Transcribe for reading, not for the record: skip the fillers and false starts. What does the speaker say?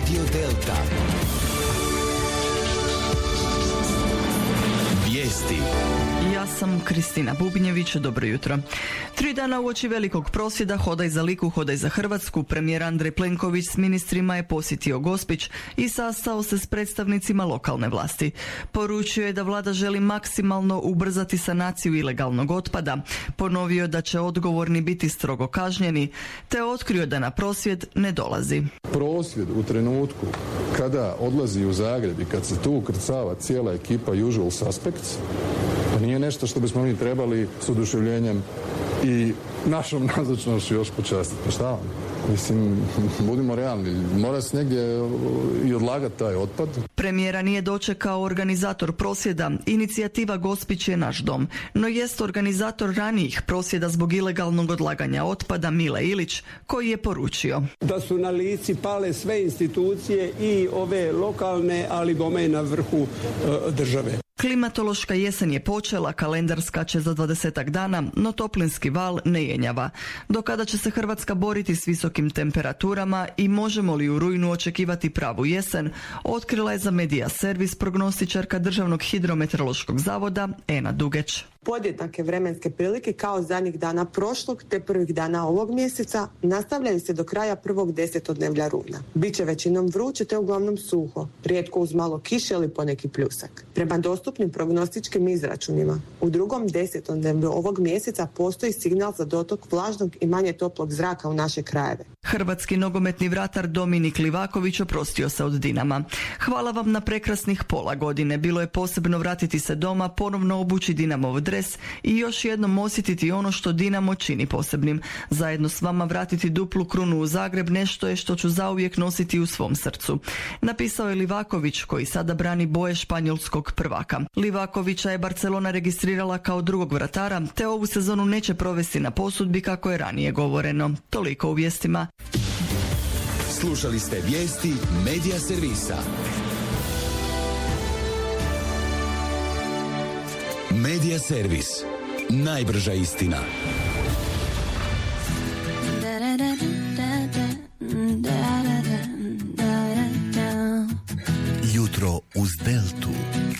Radio Delta. Vijesti. Ja sam Kristina Bubnjević, dobro jutro. 3 dana uoči velikog prosvjeda Hodaj za Liku, Hodaj za Hrvatsku, premijer Andrej Plenković s ministrima je posjetio Gospić i sastao se s predstavnicima lokalne vlasti. Poručio je da vlada želi maksimalno ubrzati sanaciju ilegalnog otpada, ponovio da će odgovorni biti strogo kažnjeni, te otkrio da na prosvjed ne dolazi. Prosvjed u trenutku kada odlazi u Zagreb i kad se tu ukrcava cijela ekipa usual suspects, pa nije nešto što bismo mi trebali s oduševljenjem i našom nazočnošću još počastiti. Pa šta vam? Mislim, budimo realni, mora se negdje i odlagati taj otpad. Premijera nije dočekao organizator prosvjeda. Inicijativa Gospić je naš dom, no jest organizator ranijih prosvjeda zbog ilegalnog odlaganja otpada Mile Ilić, koji je poručio da su na Lici pale sve institucije i ove lokalne, ali bome na vrhu države. Klimatološka jesen je počela, kalendarska će za 20 dana, no toplinski val ne jenjava. Do kada će se Hrvatska boriti s visokim temperaturama i možemo li u rujnu očekivati pravu jesen, otkrila je za Medija Servis prognostičarka Državnog hidrometeorološkog zavoda Ena Dugeć. Podjednake vremenske prilike kao zadnjih dana prošlog te prvih dana ovog mjeseca nastavljaju se do kraja prvog desetodnevlja rujna. Biće većinom vruće te uglavnom suho, rijetko uz malo kiše ili poneki pljusak. Prema dostupnim prognostičkim izračunima, u drugom desetodnevlju ovog mjeseca postoji signal za dotok vlažnog i manje toplog zraka u naše krajeve. Hrvatski nogometni vratar Dominik Livaković oprostio se od Dinama. Hvala vam na prekrasnih pola godine. Bilo je posebno vratiti se doma, ponovno obući Dinamov dres i još jednom osjetiti ono što Dinamo čini posebnim. Zajedno s vama vratiti duplu krunu u Zagreb nešto je što ću zauvijek nositi u svom srcu. Napisao je Livaković, koji sada brani boje španjolskog prvaka. Livakovića je Barcelona registrirala kao drugog vratara, te ovu sezonu neće provesti na posudbi kako je ranije govoreno. Toliko u vijestima. Slušali ste vijesti Medija Servisa. Medija Servis. Najbrža istina.